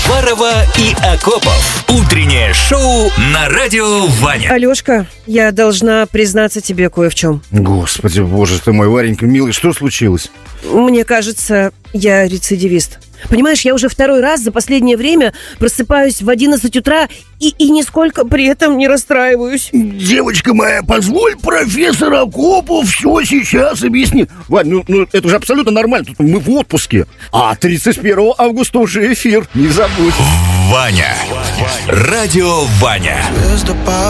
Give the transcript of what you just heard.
Пивоварова и Акопов. Утреннее шоу на радио Ваня. Алёшка, я должна признаться тебе кое в чем. Господи, боже ты мой, Варенька, милый, что случилось? Мне кажется, я рецидивист. Понимаешь, я уже второй раз за последнее время просыпаюсь в 11 утра и нисколько при этом не расстраиваюсь. Девочка моя, позволь профессор Акопов все сейчас объяснит. Вань, ну это же абсолютно нормально, тут мы в отпуске. А 31 августа уже эфир, не забудь. Ваня. Радио Ваня.